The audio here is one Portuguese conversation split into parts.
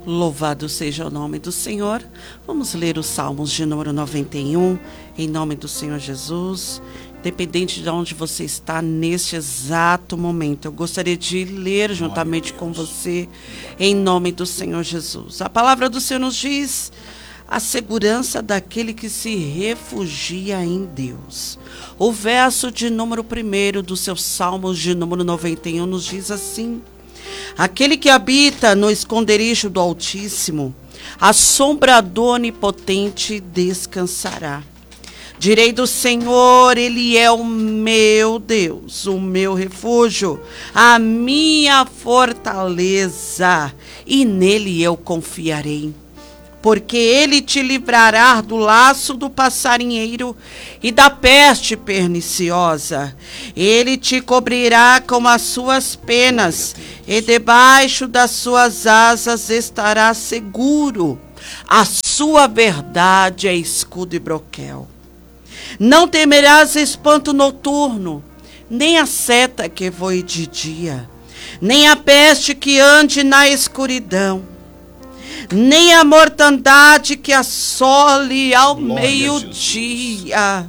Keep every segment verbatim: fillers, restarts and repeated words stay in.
Louvado seja o nome do Senhor. Vamos ler os Salmos de número noventa e um, em nome do Senhor Jesus. Independente de onde você está neste exato momento, eu gostaria de ler juntamente com você, em nome do Senhor Jesus. A palavra do Senhor nos diz: a segurança daquele que se refugia em Deus. O verso de número primeiro dos seus Salmos de número noventa e um nos diz assim: aquele que habita no esconderijo do Altíssimo, a sombra do Onipotente descansará. Direi do Senhor, Ele é o meu Deus, o meu refúgio, a minha fortaleza, e nele eu confiarei. Porque Ele te livrará do laço do passarinheiro e da peste perniciosa. Ele te cobrirá com as suas penas, e debaixo das suas asas estará seguro. A sua verdade é escudo e broquel. Não temerás espanto noturno, nem a seta que voe de dia, nem a peste que ande na escuridão, nem a mortandade que assole ao meio-dia.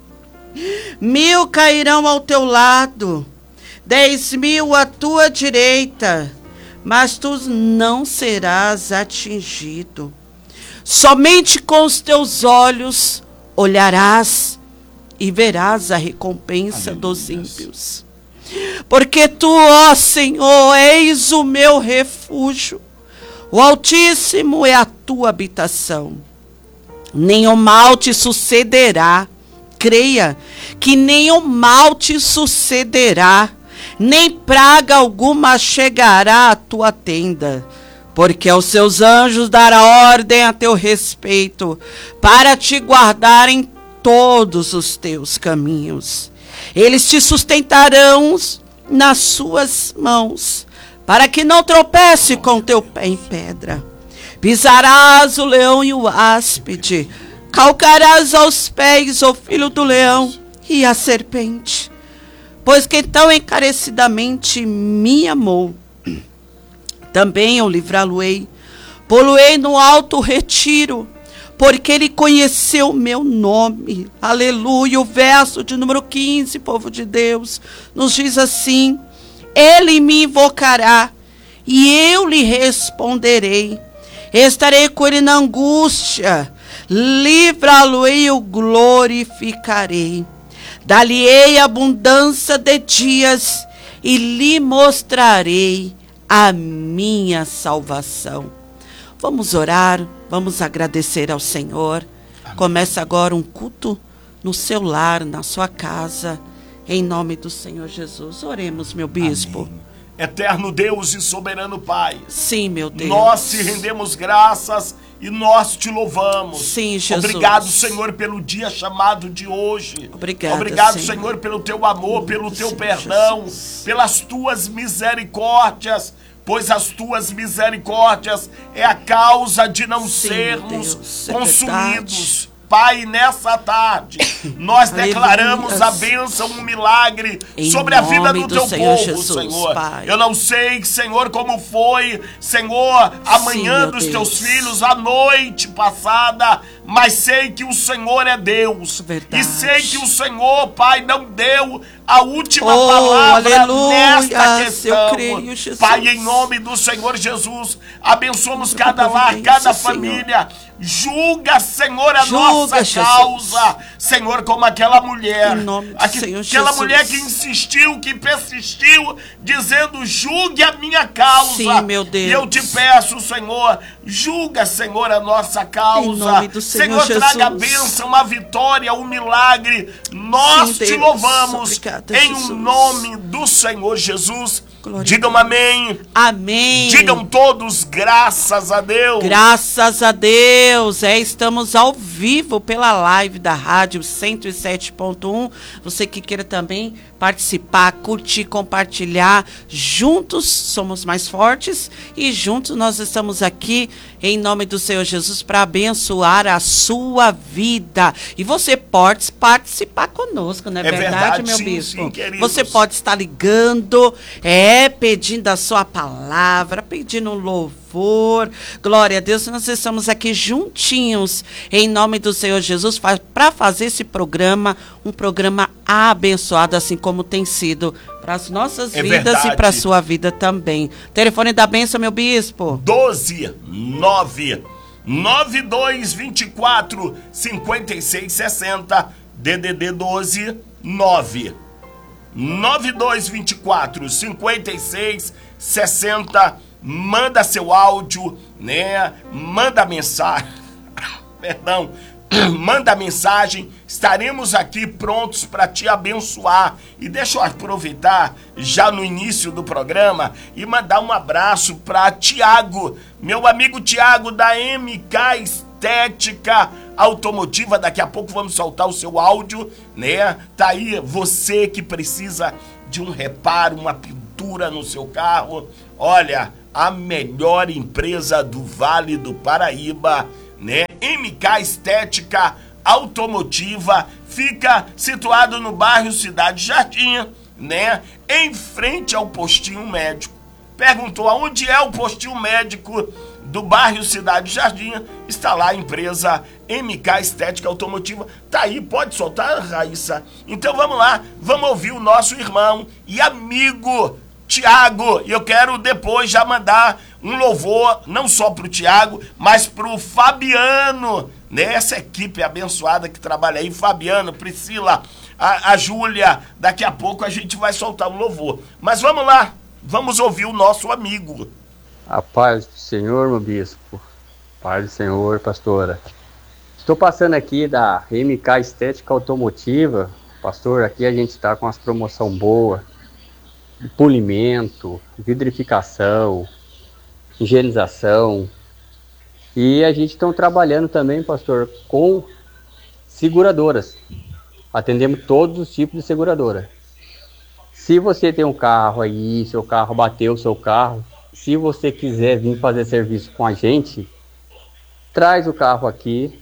Mil cairão ao teu lado, dez mil à tua direita, mas tu não serás atingido. Somente com os teus olhos olharás e verás a recompensa Aleluia. Dos ímpios. Porque tu, ó Senhor, és o meu refúgio. O Altíssimo é a tua habitação. Nenhum mal te sucederá. Creia que nenhum mal te sucederá, nem praga alguma chegará à tua tenda. Porque aos seus anjos dará ordem a teu respeito, para te guardar em todos os teus caminhos. Eles te sustentarão nas suas mãos, para que não tropece com teu pé em pedra. Pisarás o leão e o áspide, calcarás aos pés o filho do leão e a serpente. Pois que tão encarecidamente me amou, também eu livrá-lo-ei, pô-lo-ei no alto retiro, porque ele conheceu o meu nome. Aleluia. O verso de número quinze, povo de Deus, nos diz assim: ele me invocará e eu lhe responderei. Estarei com ele na angústia, livrá-lo-ei e o glorificarei. Dar-lhe-ei abundância de dias e lhe mostrarei a minha salvação. Vamos orar, vamos agradecer ao Senhor. Amém. Começa agora um culto no seu lar, na sua casa, em nome do Senhor Jesus. Oremos, meu bispo. Amém. Eterno Deus e soberano Pai. Sim, meu Deus. Nós te rendemos graças e nós te louvamos. Sim, Jesus. Obrigado, Senhor, pelo dia chamado de hoje. Obrigada, Obrigado, Senhor. Senhor, pelo teu amor, pelo teu Sim, perdão, Jesus. pelas tuas misericórdias, pois as tuas misericórdias é a causa de não Sim, sermos Deus, é consumidos. verdade. Pai, nessa tarde, nós declaramos a bênção, um milagre em sobre a vida do, do teu Senhor povo, Jesus, Senhor. Pai. Eu não sei, Senhor, como foi, Senhor, amanhã Sim, dos Deus. teus filhos, a noite passada, mas sei que o Senhor é Deus. Verdade. E sei que o Senhor, Pai, não deu a última Oh, palavra aleluia, nesta questão. eu creio, Jesus. Pai, em nome do Senhor Jesus, abençoamos cada lar, providência, cada Senhor. família. Julga, Senhor, a Julga, nossa Jesus. causa, Senhor, como aquela mulher, Em nome do Aqui, Senhor aquela Jesus. mulher que insistiu, que persistiu, dizendo: julgue a minha causa. Sim, meu Deus. E eu te peço, Senhor, julga, Senhor, a nossa causa. Em nome do Senhor Jesus. Traga a bênção, a vitória, o milagre. Nós Sim, te Deus. louvamos. Obrigada, em Jesus. nome do Senhor Jesus. Glória Digam a Deus. amém. Amém. Digam todos graças a Deus. Graças a Deus. É, estamos ao vivo pela live da Rádio cento e sete ponto um. Você que queira também participar, curtir, compartilhar. Juntos somos mais fortes e juntos nós estamos aqui em nome do Senhor Jesus para abençoar a sua vida. E você pode participar conosco, não é, É verdade, verdade, meu sim, bispo? sim, queridos. Você pode estar ligando, é, É, pedindo a sua palavra, pedindo um louvor. Glória a Deus, nós estamos aqui juntinhos, em nome do Senhor Jesus, para fazer esse programa, um programa abençoado, assim como tem sido para as nossas é vidas verdade. E para a sua vida também. Telefone da bênção, meu bispo. doze nove nove dois dois quatro cinco seis seis zero, D D D doze nove nove dois dois quatro cinco seis seis zero. Manda seu áudio, né? Manda mensagem. Perdão. Manda mensagem, estaremos aqui prontos para te abençoar. E deixa eu aproveitar já no início do programa e mandar um abraço para Tiago, meu amigo Tiago da M K Estética Automotiva. Daqui a pouco vamos soltar o seu áudio, né? Tá aí você que precisa de um reparo, uma pintura no seu carro. Olha, a melhor empresa do Vale do Paraíba, né? M K Estética Automotiva, fica situado no bairro Cidade Jardim, né? Em frente ao postinho médico. Perguntou aonde é o postinho médico do bairro Cidade Jardim? Está lá a empresa M K Estética Automotiva. Tá aí, pode soltar, Raíssa? Então vamos lá, vamos ouvir o nosso irmão e amigo Tiago. E eu quero depois já mandar um louvor, não só pro Tiago, mas pro Fabiano, né? Essa equipe abençoada que trabalha aí, Fabiano, Priscila, a, a Júlia. Daqui a pouco a gente vai soltar um louvor. Mas vamos lá, vamos ouvir o nosso amigo. A paz do Senhor, meu bispo. Paz do Senhor, pastora. Estou passando aqui da M K Estética Automotiva. Pastor, aqui a gente está com as promoções boas. Polimento, vidrificação, higienização. E a gente está trabalhando também, pastor, com seguradoras. Atendemos todos os tipos de seguradora. Se você tem um carro aí, seu carro bateu o seu carro, se você quiser vir fazer serviço com a gente, traz o carro aqui.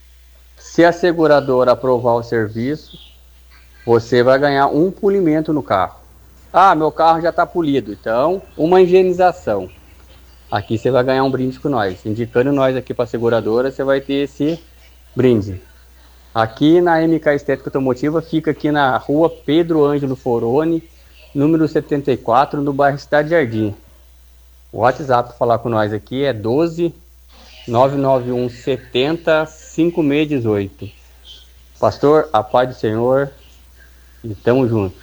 Se a seguradora aprovar o serviço, você vai ganhar um polimento no carro. Ah, meu carro já está polido, então uma higienização. Aqui você vai ganhar um brinde com nós. Indicando nós aqui para a seguradora, você vai ter esse brinde. Aqui na M K Estética Automotiva, fica aqui na rua Pedro Ângelo Foroni, número setenta e quatro, no bairro Cidade Jardim. O WhatsApp para falar com nós aqui é doze nove nove um setenta cinco seis dezoito. Pastor, a paz do Senhor e tamo junto.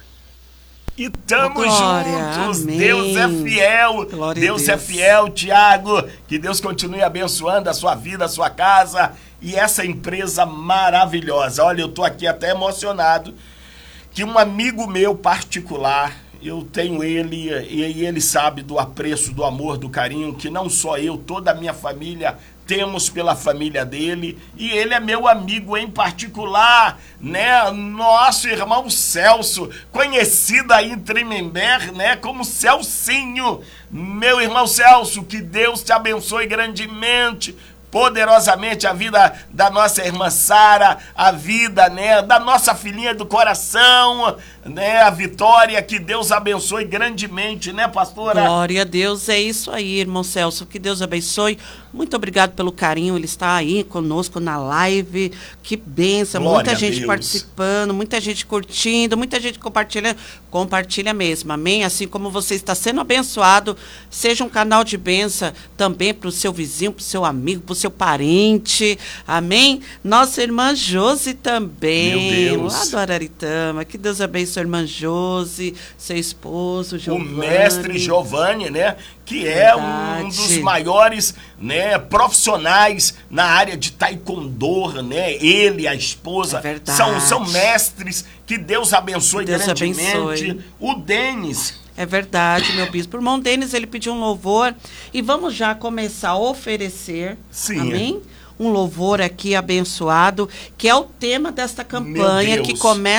E tamo Glória, juntos, amém. Deus é fiel, Glória Deus, a é Deus. fiel, Tiago, que Deus continue abençoando a sua vida, a sua casa e essa empresa maravilhosa. Olha, eu tô aqui até emocionado, que um amigo meu particular, eu tenho ele, e ele sabe do apreço, do amor, do carinho, que não só eu, toda a minha família temos pela família dele, e ele é meu amigo em particular, né? Nosso irmão Celso, conhecido aí em Tremembé, né? Como Celcinho. Meu irmão Celso, que Deus te abençoe grandemente, poderosamente a vida da nossa irmã Sara, a vida, né, da nossa filhinha do coração, né, a Vitória, que Deus abençoe grandemente, né, pastora? Glória a Deus, é isso aí, irmão Celso, que Deus abençoe. Muito obrigado pelo carinho, ele está aí conosco na live, que bênção, Glória muita a gente Deus. participando, muita gente curtindo, muita gente compartilhando, compartilha mesmo, amém? Assim como você está sendo abençoado, seja um canal de bênção também para o seu vizinho, para o seu amigo, para o seu parente, amém? Nossa irmã Josi também, Meu Deus. lá do Araritama, que Deus abençoe a irmã Josi, seu esposo, Giovanni. O mestre Giovanni, né? Que é um, um dos Verdade. maiores, né, profissionais na área de taekwondo, né? Ele, a esposa, É verdade. são, são mestres. Que Deus abençoe Que Deus grandemente. abençoe. O Denis. É verdade, meu bispo. O irmão Denis, ele pediu um louvor e vamos já começar a oferecer, Sim. amém? Um louvor aqui abençoado, que é o tema desta campanha Deus. que começa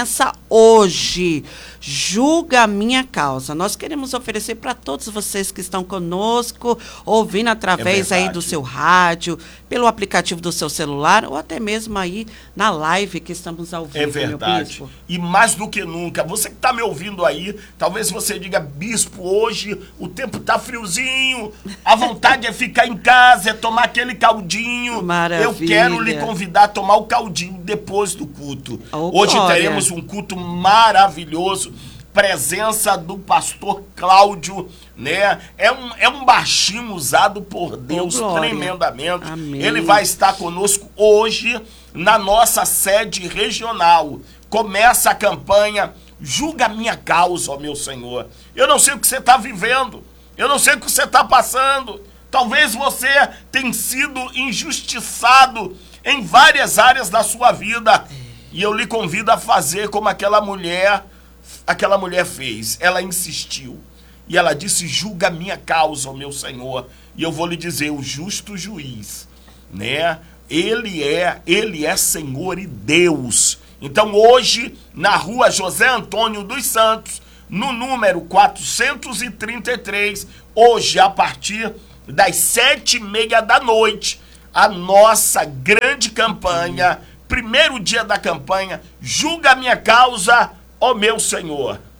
hoje. Julga a minha causa. Nós queremos oferecer para todos vocês que estão conosco, ouvindo através é aí do seu rádio, pelo aplicativo do seu celular, ou até mesmo aí na live que estamos ao vivo. É verdade. Meu bispo. E mais do que nunca, você que está me ouvindo aí, talvez você diga, bispo, hoje o tempo tá friozinho, a vontade é ficar em casa, é tomar aquele caldinho. Maravilha. Eu quero lhe convidar a tomar o caldinho depois do culto. Oh, hoje glória. teremos um culto maravilhoso. Presença do pastor Cláudio, né? É um, é um baixinho usado por Deus oh, tremendamente. Amém. Ele vai estar conosco hoje na nossa sede regional. Começa a campanha Julga a Minha Causa, ó meu Senhor. Eu não sei o que você está vivendo, eu não sei o que você está passando. Talvez você tenha sido injustiçado em várias áreas da sua vida. E eu lhe convido a fazer como aquela mulher Aquela mulher fez, ela insistiu. E ela disse, julga a minha causa, ó meu Senhor. E eu vou lhe dizer, o justo juiz, né? Ele é, ele é Senhor e Deus. Então hoje, na rua José Antônio dos Santos, no número quatrocentos e trinta e três, hoje a partir das sete e meia da noite, a nossa grande campanha, primeiro dia da campanha, julga a minha causa, ó meu Senhor.